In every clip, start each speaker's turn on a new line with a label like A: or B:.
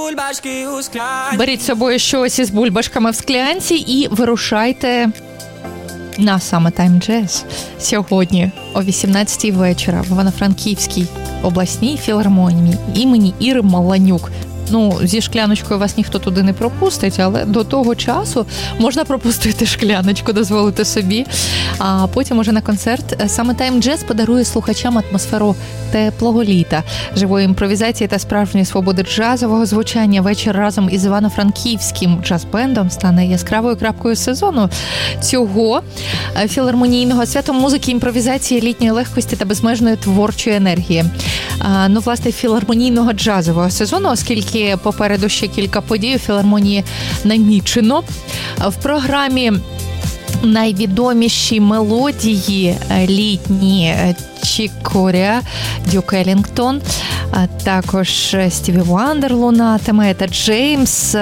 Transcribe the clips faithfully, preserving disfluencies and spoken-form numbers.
A: Беріть з собою щось із бульбашками в склянці і вирушайте на Summertime Jazz сьогодні о вісімнадцятій вечора в Івано-Франківській обласній філармонії імені Іри Маланюк. Ну, зі шкляночкою вас ніхто туди не пропустить, але до того часу можна пропустити шкляночку, дозволити собі. А потім уже на концерт Summertime Jazz подарує слухачам атмосферу теплого літа, живої імпровізації та справжньої свободи джазового звучання. Вечір разом із Івано-Франківським джаз-бендом стане яскравою крапкою сезону цього філармонійного свято музики, імпровізації, літньої легкості та безмежної творчої енергії. А, ну, власне, філармонійного джазового сезону, оскільки попереду ще кілька подій у філармонії намічено. В програмі найвідоміші мелодії літні Чік Коріа, Дюк Еллінгтон, а також Стіві Вандер лунатиме, Ета Джеймс,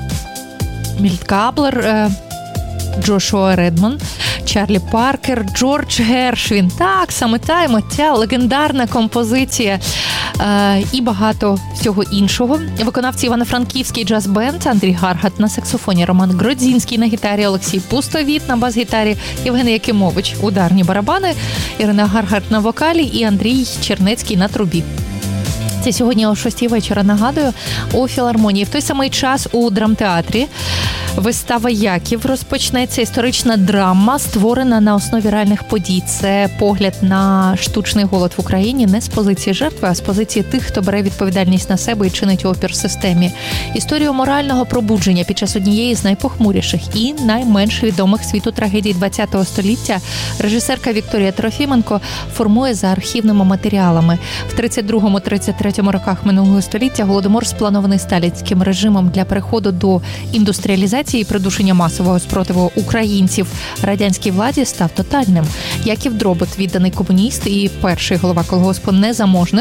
A: Мільт Каблер, Джошуа Редман, Чарлі Паркер, Джордж Гершвін. Так, саме та ця легендарна композиція е, і багато всього іншого. Виконавці Івано-Франківський джаз-бенд, Андрій Гаргат на саксофоні, Роман Гродзінський на гітарі, Олексій Пустовіт на бас-гітарі, Євген Якимович ударні барабани, Ірина Гаргат на вокалі і Андрій Чернецький на трубі. Це сьогодні о шостій вечора, нагадую, у філармонії. В той самий час у драмтеатрі вистава «Яків» розпочнеться. Історична драма, створена на основі реальних подій. Це погляд на штучний голод в Україні не з позиції жертви, а з позиції тих, хто бере відповідальність на себе і чинить опір системі. Історію морального пробудження під час однієї з найпохмуріших і найменш відомих світу трагедій ХХ століття режисерка Вікторія Трофіменко формує за архівними матеріалами. В тридцять другому - тридцять третьому роках минулого століття голодомор, спланований сталінським режимом для переходу до індустріалізації і придушення масового спротиву українців радянській владі, став тотальним. Яків Дробот, відданий комуніст і перший голова колгоспу «Незаможник».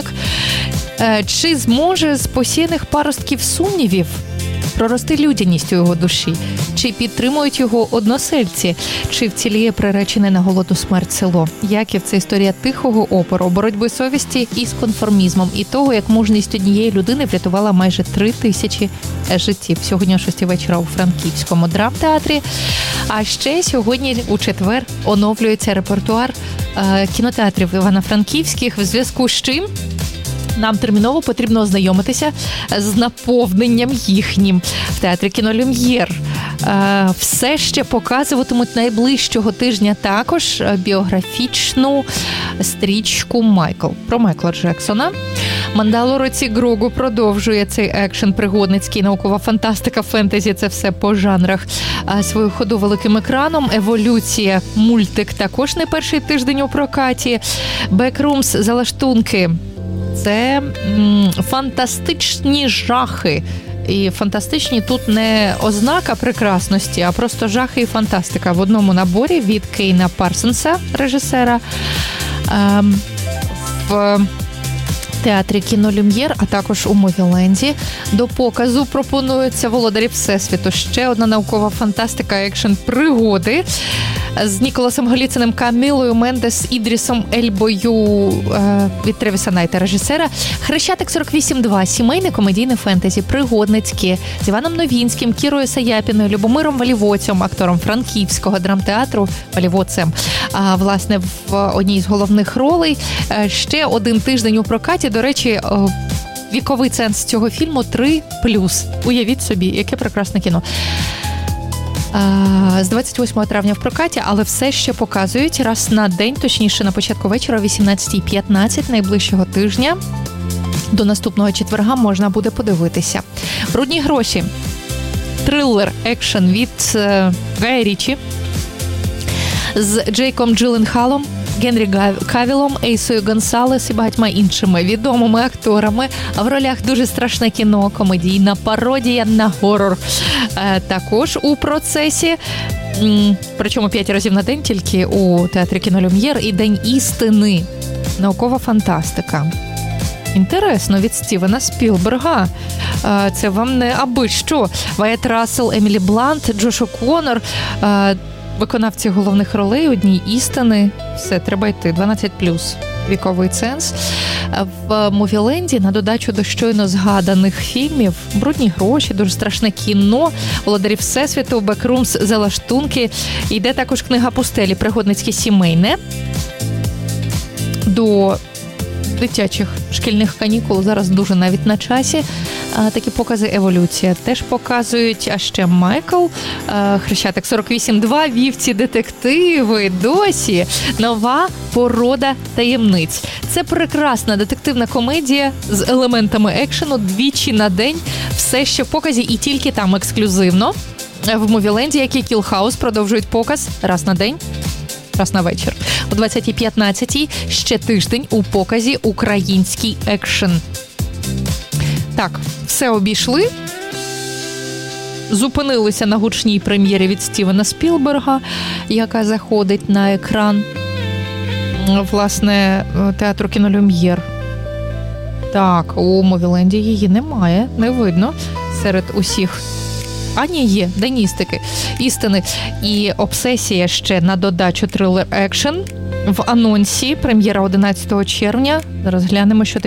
A: Чи зможе з посіяних паростків сумнівів прорости людяність у його душі? Чи підтримують його односельці? Чи вціліє приречене на голодну смерть село? Яків – це історія тихого опору, боротьби совісті із конформізмом і того, як мужність однієї людини врятувала майже три тисячі життів. Сьогодні о шостій вечора у Франківському драмтеатрі. А ще сьогодні у четвер оновлюється репертуар е, кінотеатрів Івано-Франківських, в зв'язку з чим нам терміново потрібно ознайомитися з наповненням їхнім. В театрі «Кіно Люм'єр» все ще показуватимуть найближчого тижня також біографічну стрічку «Майкл» про Майкла Джексона. «Мандалорець» Грогу продовжує цей екшен, пригодницький, наукова фантастика, фентезі, це все по жанрах. Свою ходу великим екраном. «Еволюція» мультик також не перший тиждень у прокаті. «Бекрумс» залаштунки. Це м, фантастичні жахи. І фантастичні тут не ознака прекрасності, а просто жахи і фантастика в одному наборі від Кейна Парсонса, режисера, ем, в театрі «Кіно Люм'єр», а також у Мовіленді. До показу пропонуються «Володарі Всесвіту». Ще одна наукова фантастика, екшен, пригоди з Ніколасом Голіциним, Камілою Мендес, Ідрісом Ельбою е, від Тревіса Найта, режисера. «Хрещатик сорок вісім два» – сімейне комедійне фентезі, пригодницьке, з Іваном Новінським, Кірою Саяпіною, Любомиром Валівоцем, актором Франківського драмтеатру Валівоцем. А, власне, в одній з головних ролей. Ще один тиждень у прокаті. До речі, віковий ценз цього фільму три плюс. Уявіть собі, яке прекрасне кіно. З двадцять восьмого травня в прокаті, але все ще показують раз на день, точніше на початку вечора о вісімнадцятій п'ятнадцять найближчого тижня. До наступного четверга можна буде подивитися. «Брудні гроші» – трилер, екшен від Гая Річі з Джейком Джилленхалом, Генрі Кавілом, Ейсою Гонсалес і багатьма іншими відомими акторами. А в ролях дуже страшне кіно, комедійна пародія на горор. Е, також у процесі, м, причому п'ять разів на день тільки у театрі «Кіно Люм'єр» і «День істини». Наукова фантастика. Інтересно, від Стівена Спілберга. Е, це вам не аби що. Вайет Рассел, Емілі Блант, Джош О'Коннор, е, виконавці головних ролей «Одній істини». Все, треба йти. дванадцять плюс. віковий ценз. В Мувіленді на додачу до щойно згаданих фільмів «Брудні гроші», дуже страшне кіно, «Володарі Всесвіту», «Бекрумс», «Залаштунки». Йде також книга «Пустелі», пригодницьке сімейне. До дитячих шкільних канікул зараз дуже навіть на часі. Такі покази «Еволюція» теж показують. А ще Майкл, Хрещатик сорок вісім два, Вівці детективи, досі нова порода таємниць. Це прекрасна детективна комедія з елементами екшену двічі на день. Все ще в показі і тільки там ексклюзивно. В Мувіленді, як і Кілхаус, продовжують показ раз на день. Раз на вечір. О двадцятій п'ятнадцятій ще тиждень у показі український екшен. Так, все обійшли. Зупинилися на гучній прем'єрі від Стівена Спілберга, яка заходить на екран, власне, театру «Кінолюм'єр». Так, у Мувіленді її немає, не видно серед усіх. А ні, є, Деністики, істини. І «Обсесія» ще на додачу трилер-екшен. В анонсі прем'єра одинадцятого червня. Зараз глянемо, що таке.